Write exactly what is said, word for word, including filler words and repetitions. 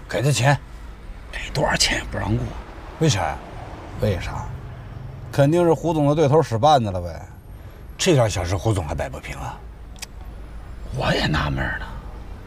给他钱， 给多少钱也不让过。 为啥呀？为啥？肯定是胡总的对头使绊子了呗。这点小事，胡总还摆不平啊？ 我也纳闷呢。